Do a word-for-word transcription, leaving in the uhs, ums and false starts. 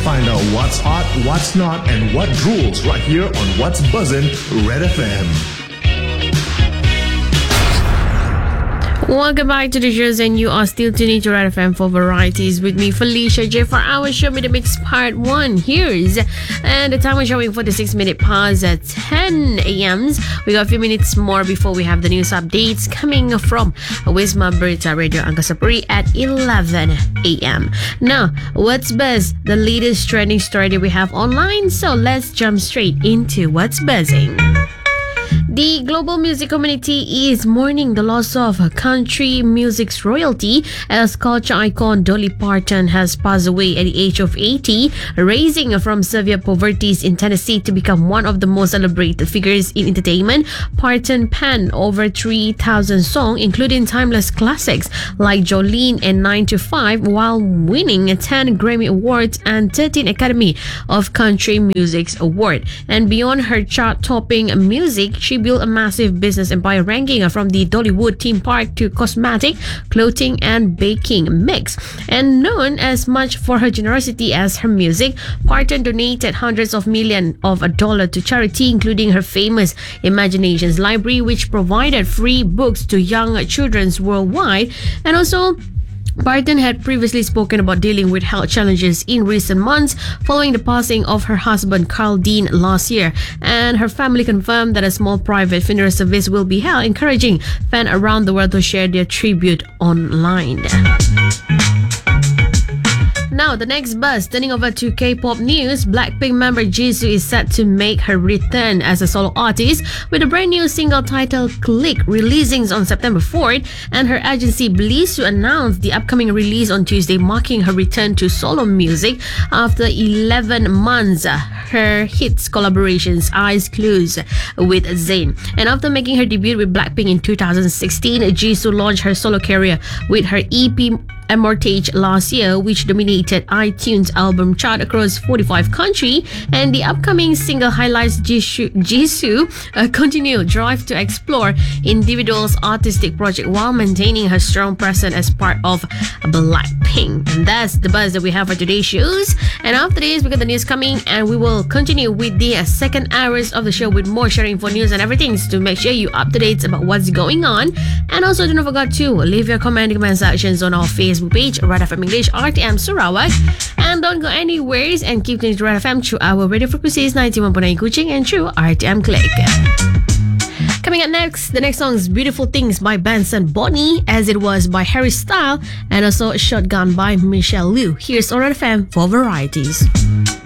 Find out what's hot, what's not, and what rules right here on What's Buzzin' Red F M. Welcome back to the shows, and you are still tuning to Red F M for varieties with me, Felicia J, for our Show Me the Mix Part one. Here's and the time we're showing for the six minute pause at ten a.m. We got a few minutes more before we have the news updates coming from Wisma Berita Radio Angkasa at eleven a.m. Now, what's buzz? The latest trending story that we have online. So let's jump straight into what's buzzing. The global music community is mourning the loss of country music's royalty as culture icon Dolly Parton has passed away at the age of eighty, raising from severe poverty in Tennessee to become one of the most celebrated figures in entertainment. Parton penned over three thousand songs, including timeless classics like Jolene and nine to five, while winning ten Grammy Awards and thirteen Academy of Country Music's Award. And beyond her chart-topping music, she built a massive business empire, ranking from the Dollywood theme park to cosmetic, clothing, and baking mix. And known as much for her generosity as her music, Parton donated hundreds of millions of dollars to charity, including her famous Imaginations Library, which provided free books to young children worldwide. And also, Parton had previously spoken about dealing with health challenges in recent months following the passing of her husband Carl Dean last year, and her family confirmed that a small private funeral service will be held, encouraging fans around the world to share their tribute online. Now, the next buzz, turning over to K-pop news. Blackpink member Jisoo is set to make her return as a solo artist with a brand new single titled Click, releasing on September fourth, and her agency believes to announce the upcoming release on Tuesday, marking her return to solo music after eleven months. Her hits collaborations Eyes Closed with Zayn. And after making her debut with Blackpink in two thousand sixteen, Jisoo launched her solo career with her E P Immortage last year, which dominated iTunes album chart across forty-five countries. And the upcoming single highlights Jisoo, Jisoo uh, continued drive to explore individuals' artistic project while maintaining her strong presence as part of Blackpink. And that's the buzz that we have for today's shows. And after this, we got the news coming, and we will continue with the uh, second hours of the show with more sharing for news and everything to make sure you up to date about what's going on. And also, don't forget to leave your comment in the comment sections on our Facebook page, Red F M English R T M Sarawak. And don't go anywhere and keep tuning to Red F M through our radio frequencies ninety-one point nine Kuching and through R T M Click. Coming up next, the next song is Beautiful Things by Benson Bonnie, As It Was by Harry Styles, and also Shotgun by Michelle Liu. Here's Red F M for varieties.